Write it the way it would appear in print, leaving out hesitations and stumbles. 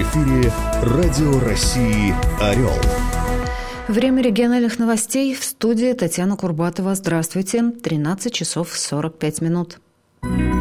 эфире Радио России «Орел». Время региональных новостей. В студии Татьяна Курбатова. Здравствуйте. 13 часов 45 минут.